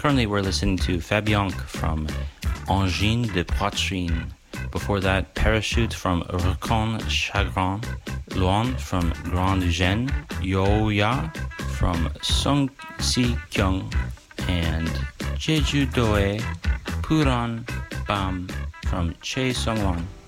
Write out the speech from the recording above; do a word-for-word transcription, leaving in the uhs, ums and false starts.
Currently, we're listening to Fabianque from Angine de Poitrine. Before that, Parachute from Recon Chagrin. Luan from Grande Gêne. Yoya from Sung Si Kyung. And Jeju Doe Puran Bam from Chae Sungwon.